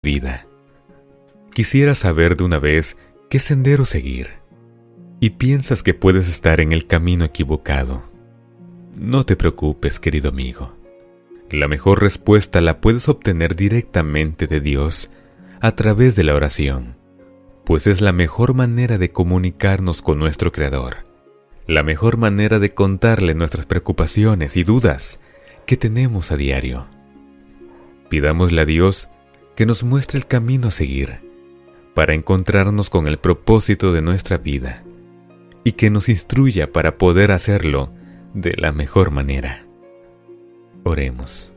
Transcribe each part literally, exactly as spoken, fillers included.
vida. Quisiera saber de una vez qué sendero seguir, y piensas que puedes estar en el camino equivocado. No te preocupes, querido amigo. La mejor respuesta la puedes obtener directamente de Dios a través de la oración, pues es la mejor manera de comunicarnos con nuestro Creador, la mejor manera de contarle nuestras preocupaciones y dudas que tenemos a diario. Pidámosle a Dios que nos muestre el camino a seguir para encontrarnos con el propósito de nuestra vida y que nos instruya para poder hacerlo de la mejor manera. Oremos.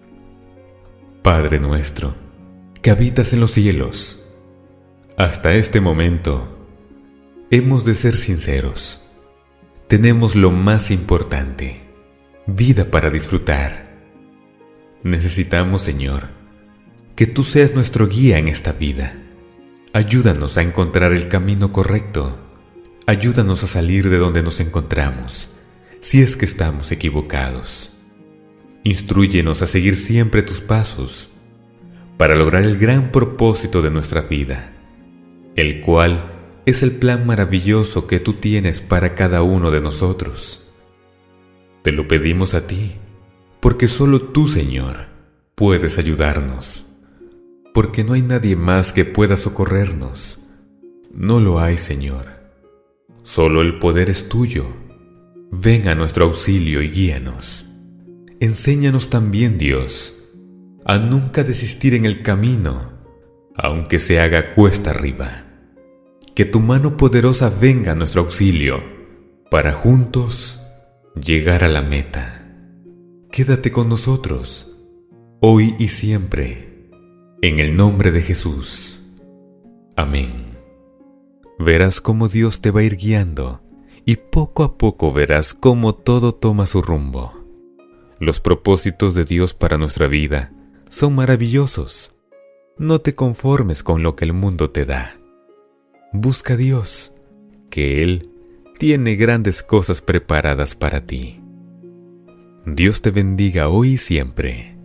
Padre nuestro, que habitas en los cielos, hasta este momento hemos de ser sinceros. Tenemos lo más importante, vida para disfrutar. Necesitamos, Señor, que tú seas nuestro guía en esta vida. Ayúdanos a encontrar el camino correcto. Ayúdanos a salir de donde nos encontramos, si es que estamos equivocados. Instrúyenos a seguir siempre tus pasos para lograr el gran propósito de nuestra vida, el cual es el plan maravilloso que tú tienes para cada uno de nosotros. Te lo pedimos a ti, porque solo tú, Señor, puedes ayudarnos, porque no hay nadie más que pueda socorrernos. No lo hay, Señor. Solo el poder es tuyo. Ven a nuestro auxilio y guíanos. Enséñanos también, Dios, a nunca desistir en el camino, aunque se haga cuesta arriba. Que tu mano poderosa venga a nuestro auxilio, para juntos llegar a la meta. Quédate con nosotros, hoy y siempre, en el nombre de Jesús. Amén. Verás cómo Dios te va a ir guiando, y poco a poco verás cómo todo toma su rumbo. Los propósitos de Dios para nuestra vida son maravillosos. No te conformes con lo que el mundo te da. Busca a Dios, que Él tiene grandes cosas preparadas para ti. Dios te bendiga hoy y siempre.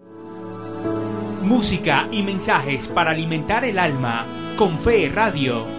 Música y mensajes para alimentar el alma con Fe Radio.